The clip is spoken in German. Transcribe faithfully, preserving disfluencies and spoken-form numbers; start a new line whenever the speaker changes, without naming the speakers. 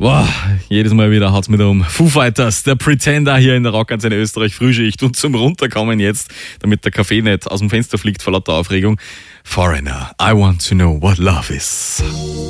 Wow, jedes Mal wieder haut's mir um. Foo Fighters, der Pretender hier in der Rockantenne Österreich Frühschicht und zum Runterkommen jetzt, damit der Kaffee nicht aus dem Fenster fliegt vor lauter Aufregung. Foreigner, I want to know what love is.